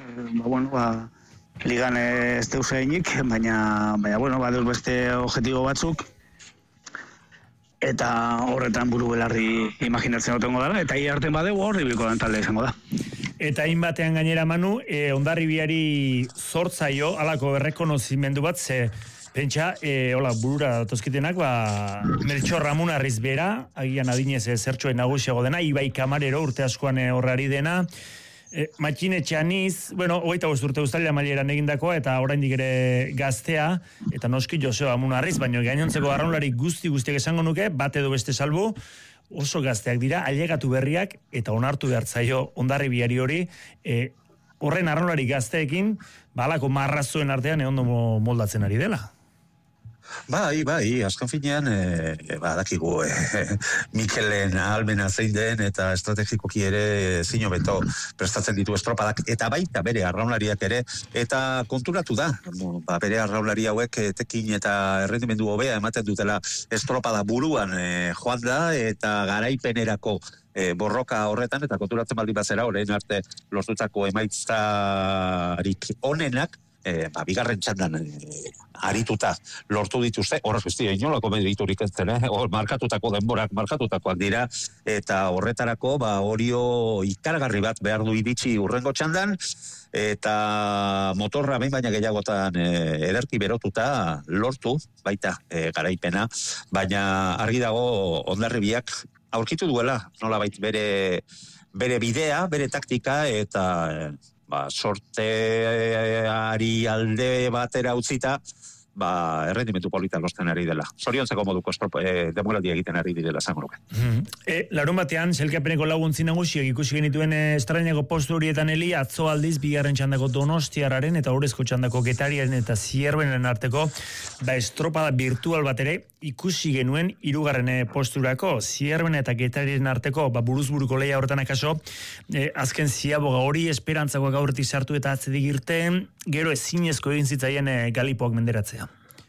ligan ez deus eginik, baina baduz beste objetibo batzuk, eta horretan buru belarri imaginatzen otengo dela, eta hartzen badegu horri biko den talde izango da. Eta hainbatean gainera, Manu, Hondarribiari zortzaio, alako errekonozimendu bat, ze pentsa, burura datozkitenak, Meltxor Ramon Arrizbera, agian adinez zertxoen nagusiago dena, Ibai Kamarero urte askoan horrari dena, Matxine Txaniz, 25 urte uztaila maileran egindakoa, eta oraindik ere gaztea, eta noski Joseba Munarriz, baina gainontzeko arraunlari guztiak esango nuke, bat edo beste salbu, oso gazteak dira, ailegatu berriak, eta onartu behartzaio Hondarribiari hori, horren arraunlari gazteekin, balako marrazuen artean ondo moldatzen ari dela. Bai, azken finean, dakigu, Mikelen ahalmena zein den, eta estrategikoki ere zino beto prestatzen ditu estropadak, eta baita bere arraunlariak ere, eta konturatu da, bere arraunlari hauek tekin eta errendimendu hobea ematen dutela estropada buruan joan da, eta garaipenerako borroka horretan, eta konturatzen baldin bazera, orain arte lortutako emaitzarik onenak, bigarren txandan arituta lortu dituzte, horrez bestia inolako mediturik ez zen, markatutako denborak markatutakoak dira, eta horretarako orio ikaragarri bat behar du iritsi urrengo txandan, eta motorra behin baina gehiagotan ederki berotuta lortu, baita garaipena, baina argi dago Hondarribiak aurkitu duela, nolabait bere bidea, bere taktika, eta sorteari alde batera utzita, errendimentu polita lortzen ari dela. Zoriontzeko moduko demoraldi egiten ari direla zango nuke. Larun batean, selkapeneko laguntzi nagusiak ikusi genituen estrainako postu horietan atzo aldiz, bigarren txandako Donostiarraren eta Orezko txandako Getariaren eta Zierbenen arteko, estropada virtual bat ere ikusi genuen hirugarren posturako. Zierben eta Getariaren arteko, buruzburuko lehia horretan akaso, azken ziaboga hori esperantzakoak aurretik sartu eta atzedik irten, gero ezinezko egin zitzaien Galipoak menderatzea.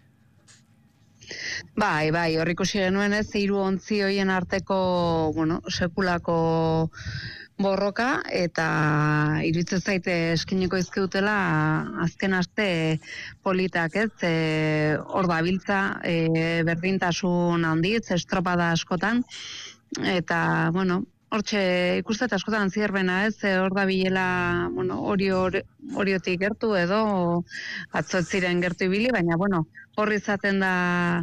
Bai, hor ikusi genuen ez, 3 ontzi hoien arteko, sekulako borroka, eta iruditzen zaite eskineko izkeutela azken aste politak ez, hor da biltza, berdintasun handitz, estropada askotan, eta, hortxe ikustet askotan Zierbena ez, hor da bilela, oriotik gertu edo, atzo ez ziren gertu ibili, baina, horri izaten da,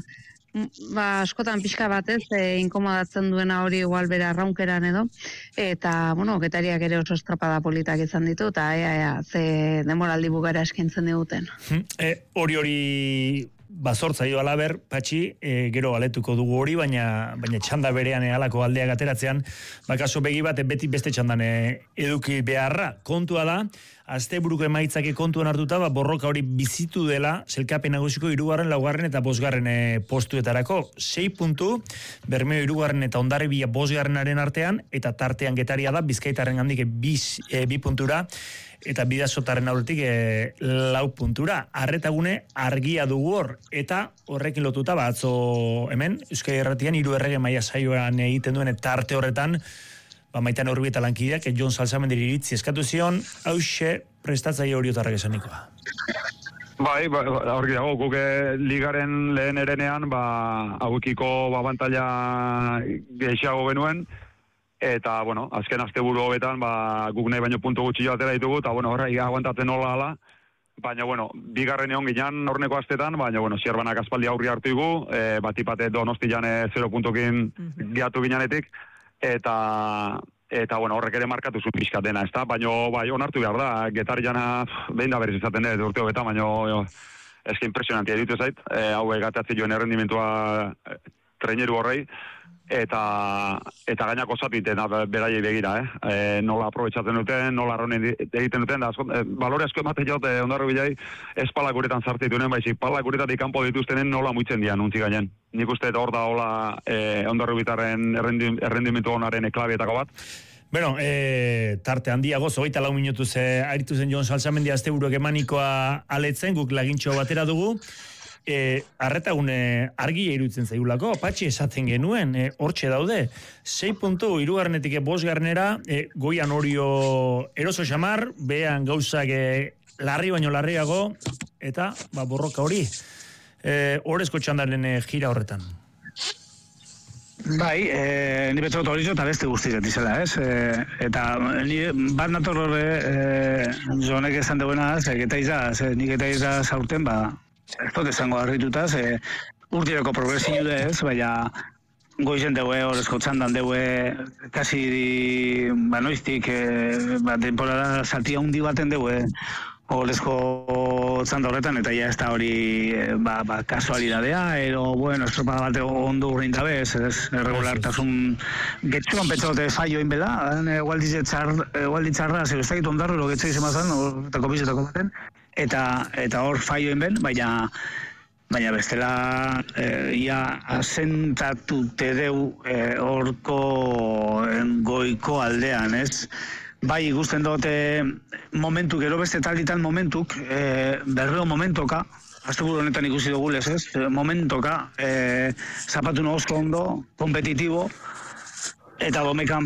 askotan pixka batez, inkomodatzen duena hori igual bere arraunkeran edo, eta, Getariak ere oso estropada politak izan ditu, eta ze demoraldi bugara eskintzen diguten. Hori bazortzaio alaber, Patxi, gero aletuko dugu hori, baina txanda berean alako aldeak ateratzean, kaso begi bat beti beste txandan eduki beharra. Kontua da, asteburuko emaitzake kontuan hartuta, borroka hori bizitu dela, selkapen nagusiko 3., 4. eta 5. postuetarako. 6 puntu, Bermeo 3. eta Hondarribia 5. artean, eta tartean Getaria da, Bizkaitarren handik 2 puntura, eta Bidasotarren aurretik 4 puntura. Arretagune argia dugu hor, eta horrekin lotuta, atzo hemen, Euskadi Irratian 3 errege maila saioan egiten duen tarte horretan, Maitan Urbieta lankideak, Jon Salsamendiri iritzi eskatu zion, hauxe prestatzaile horiotarrak esanikoa. Bai, horri dago, guk ligaren lehen erenean, hauekiko abantaila gehiago genuen, eta, azken asteburu hobetan, guk nahi baino puntu gutxi atera ditugu, eta, horrei aguantatzen nola ala, baina, bigarren egon ginen horneko astetan, baina, Zierbenak aspaldi aurri hartu igu, batipate Donostian 0 puntokin gehatu ginenetik, eta horrek ere markatu zuen pixkat dena, ezta? Baina, onartu behar da, Getariana behin da berriz izaten dut urteo betan, baina eski impresionantia ditu zait, hau egatatzi joen errendimentua traineru horrei, eta gainako zapiten beraiei begira, nola aprobetsatzen duten, nola arronen egiten duten, da balore asko ematen jot Ondarru Bilai espalak guretan zartitunen, baizik palak guretatik kanpo dituztenen nola muitzen dian untzi gainen. Nik uste hor da hola Ondarru Bitarren errendimentu honaren klabeetako bat. Bueno, tarte handiago, 24 minutuz aritu zen Jon Salsamendi asteburuak emanikoa aletzen, guk lagintxo batera dugu. Arretagune argi iruditzen zaigulako, Patxi esaten genuen, hortxe daude, 6 puntu, 3. 5. Goian Orio eroso xamar, behan gauzak larri baino larriago, eta borroka hori. Horrezko txandaren gira horretan. Bai, ni betzot hori eta beste guztiak dizela, ez? Eta ni bat nator horre, jonek esan duena, nik eta izaz aurten, ez dut esango harritutaz, urtireko progresio ez, baina goizen deue, horrezko txandan deue, kasi noiztik, temporada zatia hundi baten deue, horrezko txanda horretan, eta ja ez da hori kasualidadea, estropada bat ondo urrein dabe, ez regulartasun getxuan petxote faio inbela, egualdi txarra, zer ez dakit Ondarru, getxo izemazan, eta kopizetako baten, eta hor faioen ben, baina bestela ia asentatute deu horko goiko aldean, ez? Bai, ikusten dute momentuk, ero beste talditan momentuk, berreo momentoka, asteburu honetan ikusi dugu lez, ez? Momentoka, zapatu nogozko ondo, kompetitibo, eta domekan,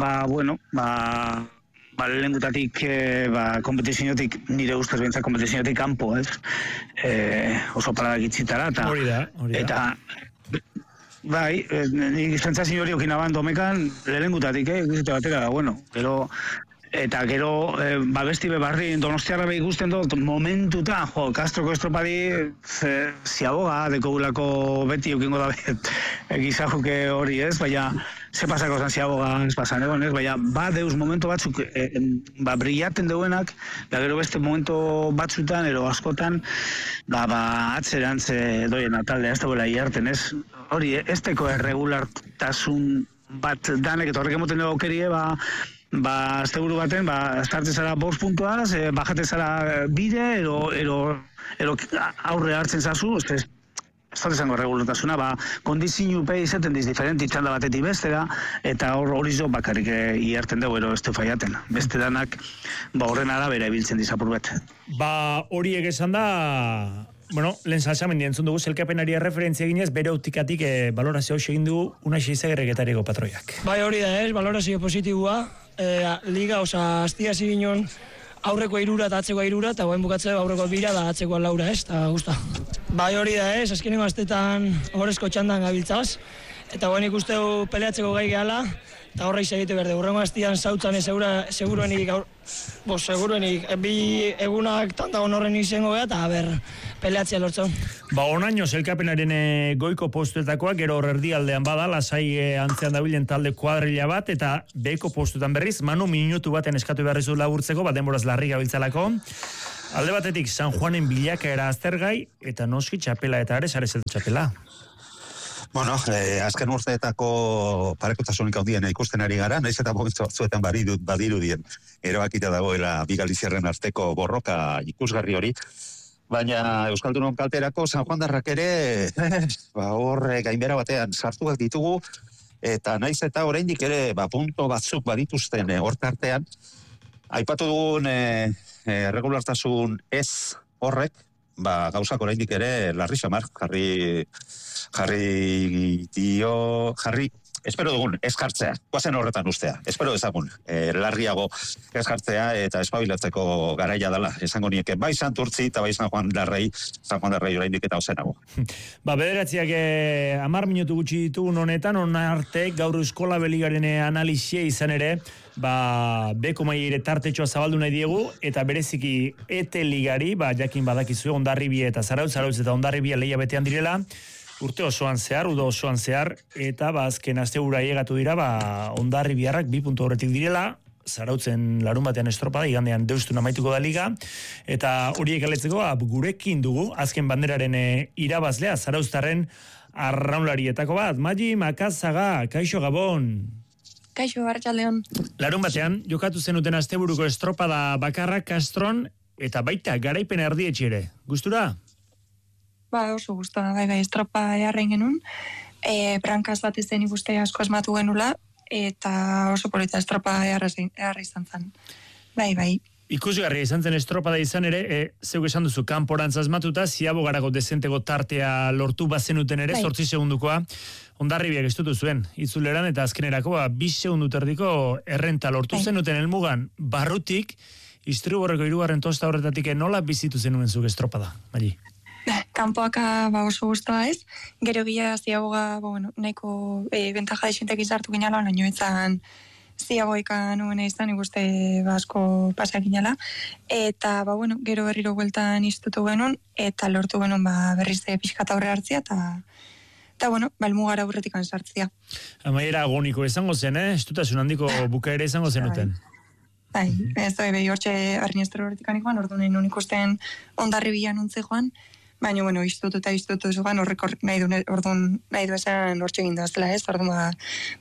lehengutatik, kompetiziotik, nire ustez bentzak kompetiziotik kanpo, ez? Oso paradak itzitara, eta bai, nik zentzazio hori okin aban domekan, lehengutatik, ikusite batera, eta gero, besti bebarri, Donostiarra behi ikusten dut, momentuta, Castroko estropadi, ziaboga, dekogulako beti eukingo da gizajuke hori ez, baina, ze pasako zan ziaboga ez pasan egon ez, baina, deus momentu batzuk, brillaten deuenak, gero beste momentu batzutan, ero askotan, atzerantz doien atalde, ez da bela iarten ez, hori, ez teko erregulartasun bat danek, eta horrek emoten dugu aukerie, asteburu baten, estarte zara 5 puntuaz, bajate zara bide, ero aurre hartzen zazu, ez dut izango regulotasuna, kondizinu pei izaten diz diferenti txanda batetik bestera, eta hori zo bakarrik iarten dugu, ero ez du faiaten. Beste danak, horren arabera ibiltzen dizapur bet. Horiek esan da, lehen Salsamendi entzun dugu, zelkapenari referentzia eginez, bere optikatik balorazio egin dugu Unai Seizegerreketariko patroiak. Bai, hori da ez, balorazio positibua, liga, aztia ziginon aurreko 3 eta atzeko 3, eta guen bukatzea aurreko 2 da atzeko 4 ez, eta gusta. Bai, hori da ez, azkenengo astetan horrezko txandan gabiltzaz, eta guen ikusteu peleatzeko gai gehala, eta horreiz egite berde, urrengo astian zautzan seguruenik, bi egunak tanta honorren izango geha, eta peleatzea lortzen. Onaino zelkapenaren goiko postuetakoak, gero erdialdean bada, lasai antzean dabilen talde kuadrilla bat, eta beko postuetan berriz, Manu minutu baten eskatu beharrizu laburtzeko, denboraz larri gabiltzalako. Alde batetik, San Juanen bilakaera aztergai, eta noski txapela eta arez txapela. Azken urteetako parekotasunik handiena ikusten ari gara, naiz eta zuetan badirudien erabakita dagoela bi Galiziarren arteko borroka ikusgarri hori, baina Euskaldunon kalterako San Juandarrak ere hor gainbera batean sartuak ditugu, eta naiz eta oraindik ere punto batzuk badituzten hortartean, aipatu dugun regulartasun ez horrek, gauzak oraindik ere larri xamar espero dugun ez jartzea, guazen horretan ustea, espero ezagun, larriago ez jartzea eta espabilatzeko garaia dela, esango nieke, bai Santurtzi eta bai San Juan Darrei oraindik eta ozenago. Bederatziak 10 minutu gutxi ditugun honetan, arte gaur Eskola Beligaren analizia izan ere, beko maire tartetxoa zabaldu nahi diegu, eta bereziki ET Ligari, jakin badakizu Hondarribia eta Zarautz eta Hondarribia lehia betean direla, urte osoan zehar, udo osoan zehar, eta azken asteura ailegatu dira, Hondarribiarrak 2 puntu horretik direla, Zarautzen larun batean estropada, igandean deustun amaituko da liga, eta horiek aletzeko gurekin dugu, azken banderaren irabazlea, Zarauztarren arraunlarietako bat, Magi Makazaga, kaixo Gabon. Kaixo, Arratsaldeon. Larun batean, jokatu zenuten asteburuko estropada bakarra Castron, eta baita garaipen erdietxe ere. Gustura? Ba, oso gustua, bai, estropa eharren genuen. Brankaz bat ez den ikuste asko asmatu genula, eta oso polita estropa eharra izan zen. Bai. Ikusgarria izan zen estropada izan ere, zeuk esan duzu, kanporantz asmatuta, ziabo garago dezenteko tartea lortu bazenuten ere, 8 segundukoa, Hondarribiak estutu zuen, itzuleran eta azkenerako 2 segundu terdiko errenta lortu zenuten helmugan barrutik, Istriborreko 3. tosta horretatik nola bizitu zenuen zuk estropada, Magi? Kanpoaka oso guztua ez, gero gila ziaboga, nahiko bentaja desintek izartu ginala, baina etzan ziagoika nuen izan, ikuste asko pasak ginala, eta gero berriro bueltan iztutu genuen, eta lortu genuen berriz pixkata horre hartzia, eta elmugara aurretik sartzia. Amaiera agoniko izango zen, estutasun handiko bukaera izango zenuten. Bai, ez da, hortxe Arniester horretik anikoan, orduan ikusten Hondarribian untze joan, baina, iztutu zuan, horrek nahi du esan hortxe egin dazela ez, orduan,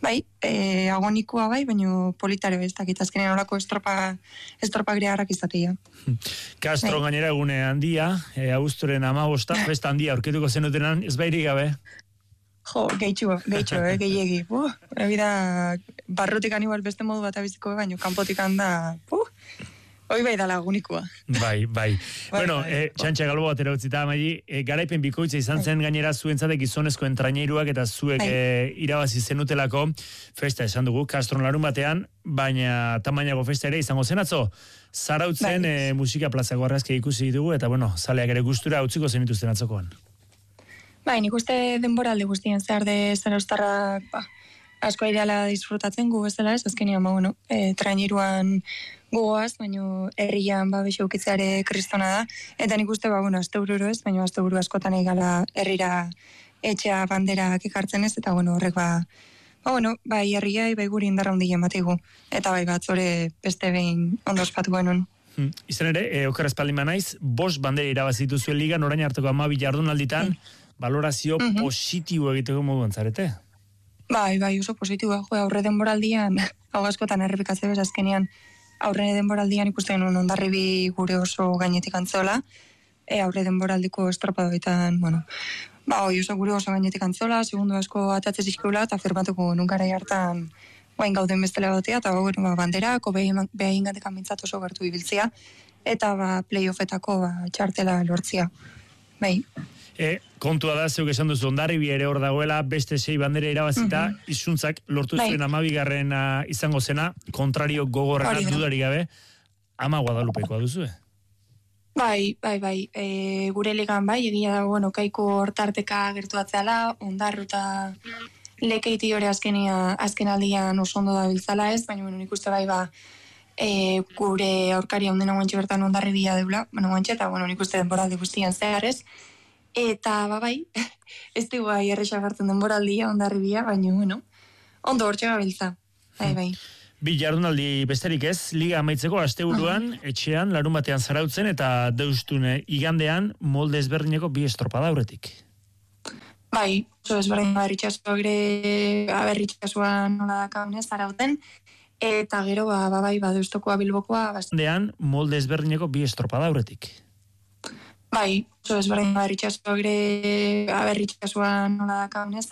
agonikoa baina politare ez dakit, azkenean horako estropa greharrak izatea. Castro gainera egune handia, abuzturen 15, festa handia aurkituko zenutenan, ez bairik gabe? Jo, gehiegi. Ebida, barrutik anibual beste modu bat abiziko, baina kanpotik handa, hoi bai da lagunikoa. Bai. Bueno, txantxa galbo bat erautzita, Magi, garaipen bikoitza izan zen gainera zuentzate gizonezko entraineiruak eta zuek irabazi zenutelako festa esan dugu, Castron larun batean, baina tamainago festa ere izango zen atzo. Zarautzen musika plazako arrazke ikusi dugu, eta zaleak ere gustura utziko zenituzten atzokoan. Bai, nik uste denboraldi guztien zehar de Zarauztarrak asko ideala disfrutatzen gu bezala ez, azkenean, traineruan gugoaz, baina herrian bexo ukitzeare kristona da, eta nik uste, astebururo ez, baina asteburu askotan egala herrira etxea banderak ekartzen ez, eta horrek bai herriai, bai guri indarra hundien batigu, eta bai batzore beste behin ondo ospatu genuen. Izan ere, oker espaldima naiz, 5 bandera irabazitu zuen ligan, orain harteko 12 jardunalditan, valorazio positibo egiteko moduan zarete? Bai, oso positiboa. Aurre denboraldian, hau askotan errepikatze bez azkenean, aurre denboraldian ikusten Hondarribi gure oso gainetik antzola, aurre denboraldiko estropadoetan, oso gure oso gainetik antzola, segundu asko atatze zizkiula, eta firmatuko nunkarai hartan guain gauden bestela batea, eta banderako behin gatekan mintzat oso gertu ibiltzia, eta playoffetako txartela lortzia. Bai. Kontua da, zeuk esan duzu, Hondarribi ere hor dagoela, beste 6 bandera irabazita, izuntzak lortu zuen 12. izango zena, kontrario gogorrena dudari gabe, Ama Guadalupekoa duzue? Bai, gure ligan egia dago, kaiko hortarteka gertuatzeala, Hondarru eta lekeiti hori azken aldian oso ondo da biltzala ez, baina nik uste gure aurkaria ondena guantxe bertan Hondarribia deula, eta nik uste denboraldi guztian zehar ez, eta ez dugu errexak hartzen denboraldia Hondarribia, baina ondo hortxe gabiltza, bai. Bi jardunaldi besterik ez, liga amaitzeko asteburuan, etxean, larun batean Zarautzen eta deustune igandean molde ezberdineko 2 estropada aurretik. Bai, oso ezberdin aberritxasua nola dakaunez Zarauten, eta gero deustokoa Bilbokoa. Igandean molde ezberdineko 2 estropada aurretik. Bai, oso ezberdin aberritxasua nola dakaunez